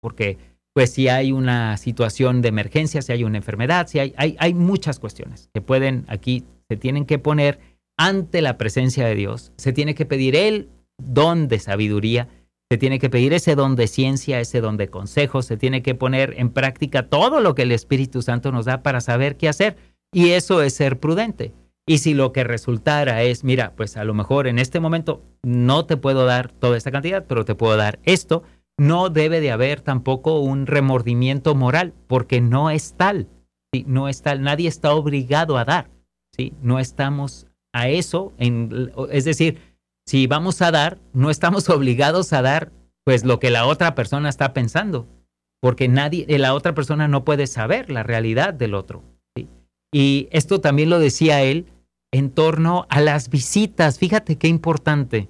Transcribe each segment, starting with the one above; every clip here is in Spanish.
porque pues si hay una situación de emergencia, si hay una enfermedad, si hay muchas cuestiones que pueden aquí, se tienen que poner ante la presencia de Dios, se tiene que pedir el don de sabiduría, se tiene que pedir ese don de ciencia, ese don de consejo, se tiene que poner en práctica todo lo que el Espíritu Santo nos da para saber qué hacer, y eso es ser prudente. Y si lo que resultara es, mira, pues a lo mejor en este momento no te puedo dar toda esta cantidad, pero te puedo dar esto, no debe de haber tampoco un remordimiento moral, porque no es tal, ¿sí? No es tal, nadie está obligado a dar, ¿sí? No estamos a eso, es decir, si vamos a dar, no estamos obligados a dar pues lo que la otra persona está pensando, porque la otra persona no puede saber la realidad del otro, ¿sí? Y esto también lo decía él en torno a las visitas. Fíjate qué importante.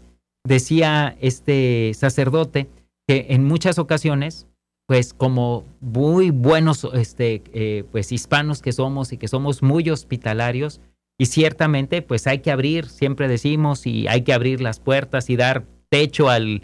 Decía este sacerdote que en muchas ocasiones, pues como muy buenos pues hispanos que somos y que somos muy hospitalarios, y ciertamente pues hay que abrir, siempre decimos, y hay que abrir las puertas y dar techo al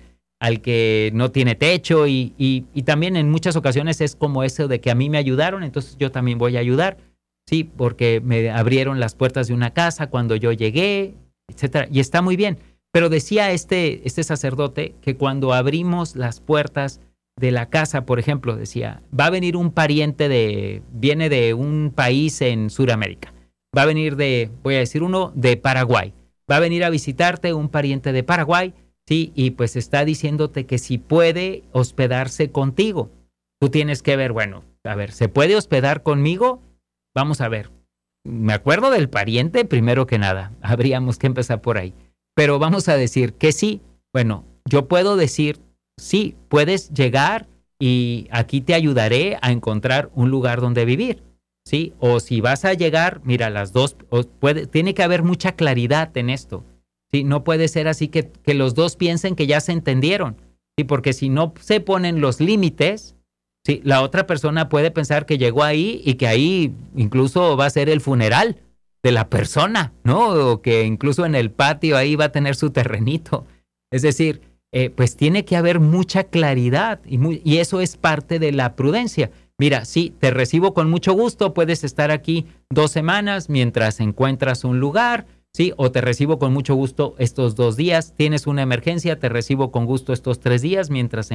que no tiene techo, y también en muchas ocasiones es como eso de que a mí me ayudaron, entonces yo también voy a ayudar, sí, porque me abrieron las puertas de una casa cuando yo llegué, etcétera, y está muy bien. Pero decía este sacerdote que cuando abrimos las puertas de la casa, por ejemplo, decía, va a venir un pariente viene de un país en Sudamérica, va a venir voy a decir uno, de Paraguay, va a venir a visitarte un pariente de Paraguay, sí, y pues está diciéndote que si puede hospedarse contigo. Tú tienes que ver, bueno, a ver, ¿se puede hospedar conmigo? Vamos a ver. Me acuerdo del pariente primero que nada, habríamos que empezar por ahí. Pero vamos a decir que sí. Bueno, yo puedo decir, sí, puedes llegar y aquí te ayudaré a encontrar un lugar donde vivir, ¿sí? O si vas a llegar, mira, las dos, tiene que haber mucha claridad en esto, ¿sí? No puede ser así que los dos piensen que ya se entendieron, ¿sí? Porque si no se ponen los límites, ¿sí? La otra persona puede pensar que llegó ahí y que ahí incluso va a ser el funeral de la persona, ¿no? O que incluso en el patio ahí va a tener su terrenito. Es decir, pues tiene que haber mucha claridad y eso es parte de la prudencia. Mira, sí, te recibo con mucho gusto, puedes estar aquí 2 semanas mientras encuentras un lugar, ¿sí? O te recibo con mucho gusto estos 2 días, tienes una emergencia, te recibo con gusto estos 3 días mientras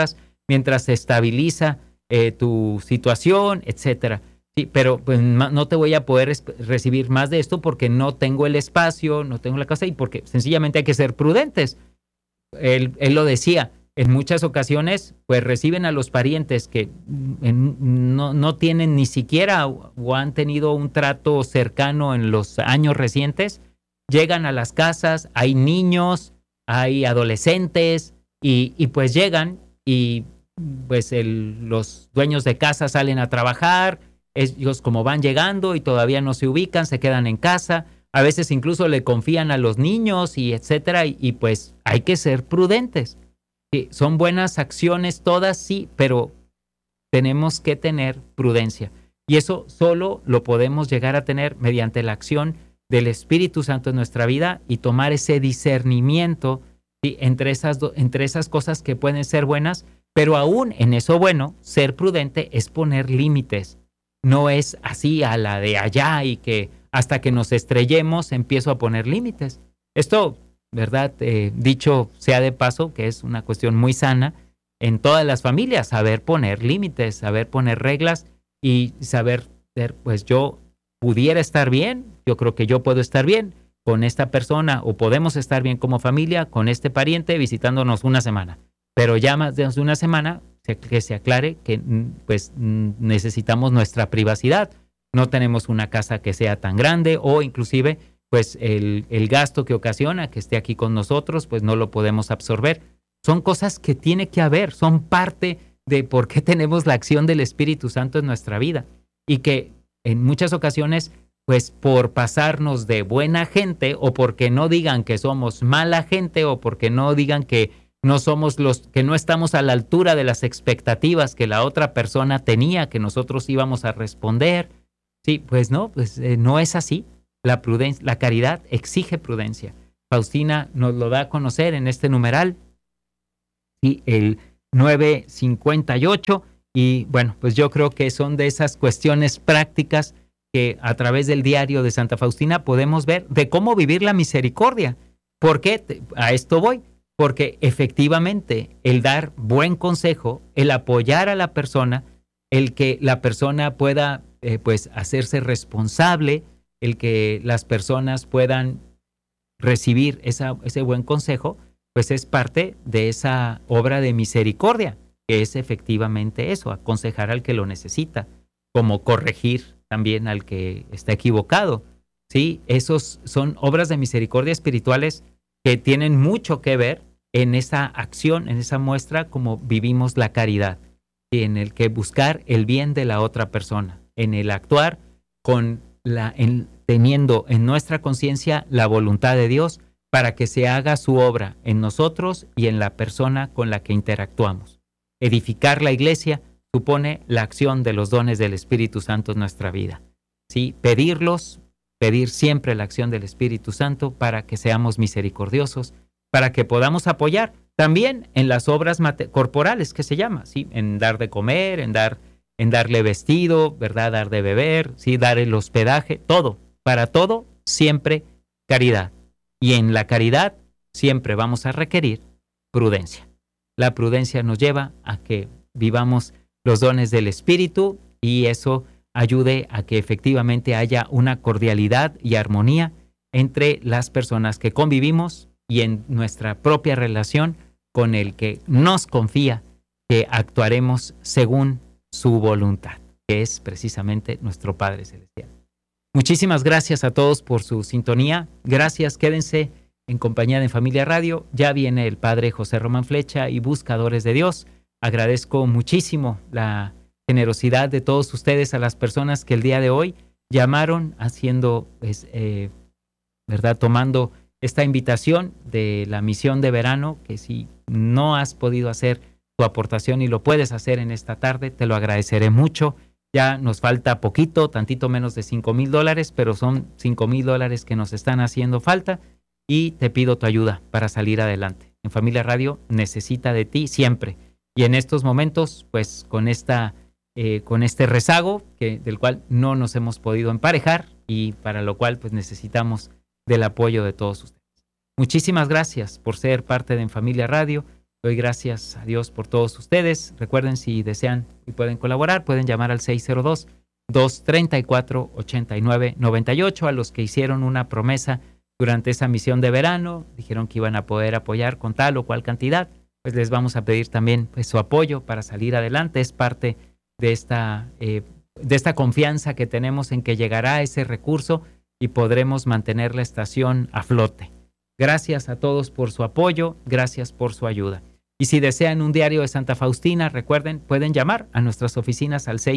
se estabiliza tu situación, etcétera. Sí, pero pues no te voy a poder recibir más de esto porque no tengo el espacio, no tengo la casa y porque sencillamente hay que ser prudentes. Él lo decía, en muchas ocasiones pues reciben a los parientes que no tienen ni siquiera o han tenido un trato cercano en los años recientes, llegan a las casas, hay niños, hay adolescentes y pues llegan y pues los dueños de casa salen a trabajar. Ellos como van llegando y todavía no se ubican, se quedan en casa, a veces incluso le confían a los niños y etcétera, y pues hay que ser prudentes. Sí, son buenas acciones todas, sí, pero tenemos que tener prudencia. Y eso solo lo podemos llegar a tener mediante la acción del Espíritu Santo en nuestra vida y tomar ese discernimiento, ¿sí? entre esas cosas que pueden ser buenas, pero aún en eso bueno, ser prudente es poner límites. No es así a la de allá y que hasta que nos estrellemos empiezo a poner límites. Esto, ¿verdad? Dicho sea de paso, que es una cuestión muy sana en todas las familias, saber poner límites, saber poner reglas y saber, pues yo pudiera estar bien, yo creo que yo puedo estar bien con esta persona o podemos estar bien como familia con este pariente visitándonos 1 semana, pero ya más de 1 semana que se aclare que pues necesitamos nuestra privacidad, no tenemos una casa que sea tan grande o inclusive pues el gasto que ocasiona que esté aquí con nosotros pues no lo podemos absorber. Son cosas que tiene que haber, son parte de por qué tenemos la acción del Espíritu Santo en nuestra vida y que en muchas ocasiones pues por pasarnos de buena gente o porque no digan que somos mala gente o porque no digan que no somos que no estamos a la altura de las expectativas que la otra persona tenía, que nosotros íbamos a responder. Sí, pues no es así. La prudencia, la caridad exige prudencia. Faustina nos lo da a conocer en este numeral. Sí, 958. Y bueno, pues yo creo que son de esas cuestiones prácticas que a través del diario de Santa Faustina podemos ver de cómo vivir la misericordia. ¿Por qué? A esto voy. Porque efectivamente el dar buen consejo, el apoyar a la persona, el que la persona pueda pues hacerse responsable, el que las personas puedan recibir ese buen consejo, pues es parte de esa obra de misericordia, que es efectivamente eso, aconsejar al que lo necesita, como corregir también al que está equivocado. ¿Sí? Esos son obras de misericordia espirituales que tienen mucho que ver en esa acción, en esa muestra como vivimos la caridad, y en el que buscar el bien de la otra persona, en el actuar teniendo en nuestra conciencia la voluntad de Dios para que se haga su obra en nosotros y en la persona con la que interactuamos. Edificar la iglesia supone la acción de los dones del Espíritu Santo en nuestra vida. ¿Sí? Pedir siempre la acción del Espíritu Santo para que seamos misericordiosos, para que podamos apoyar también en las obras corporales, que se llama, ¿sí? En dar de comer, en darle vestido, ¿verdad? Dar de beber, ¿sí? Dar el hospedaje, todo. Para todo, siempre caridad. Y en la caridad siempre vamos a requerir prudencia. La prudencia nos lleva a que vivamos los dones del Espíritu y eso ayude a que efectivamente haya una cordialidad y armonía entre las personas que convivimos y en nuestra propia relación con el que nos confía que actuaremos según su voluntad, que es precisamente nuestro Padre Celestial. Muchísimas gracias a todos por su sintonía. Gracias, quédense en compañía de Familia Radio. Ya viene el Padre José Román Flecha y Buscadores de Dios. Agradezco muchísimo la generosidad de todos ustedes a las personas que el día de hoy llamaron haciendo, ¿verdad? Tomando esta invitación de la misión de verano, que si no has podido hacer tu aportación y lo puedes hacer en esta tarde, te lo agradeceré mucho. Ya nos falta poquito, tantito menos de $5,000, pero son $5,000 que nos están haciendo falta y te pido tu ayuda para salir adelante. En Familia Radio necesita de ti siempre. Y en estos momentos, pues con este rezago del cual no nos hemos podido emparejar y para lo cual pues necesitamos del apoyo de todos ustedes. Muchísimas gracias por ser parte de En Familia Radio. Doy gracias a Dios por todos ustedes. Recuerden, si desean y pueden colaborar, pueden llamar al 602-234-8998. A los que hicieron una promesa durante esa misión de verano, dijeron que iban a poder apoyar con tal o cual cantidad, pues les vamos a pedir también pues, su apoyo para salir adelante. Es parte de esta confianza que tenemos en que llegará ese recurso y podremos mantener la estación a flote. Gracias a todos por su apoyo, gracias por su ayuda. Y si desean un diario de Santa Faustina, recuerden, pueden llamar a nuestras oficinas al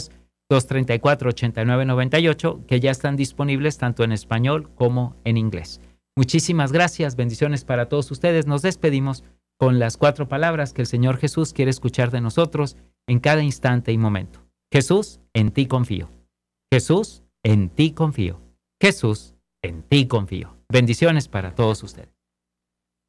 602-234-8998, que ya están disponibles tanto en español como en inglés. Muchísimas gracias, bendiciones para todos ustedes. Nos despedimos con las 4 palabras que el Señor Jesús quiere escuchar de nosotros en cada instante y momento. Jesús, en ti confío. Jesús, en ti confío. Jesús, en ti confío. Bendiciones para todos ustedes.